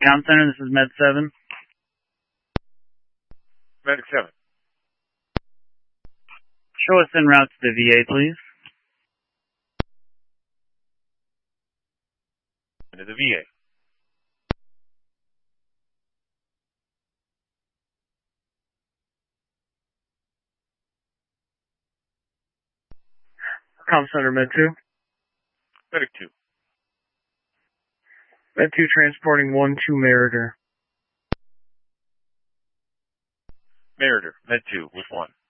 Comm Center, this is Med 7. Medic 7. Show us en route to the VA, please. To the VA. Comm Center, Med 2. Medic 2. Med 2 transporting 1-2 Meritor. Meritor, Med 2 with 1.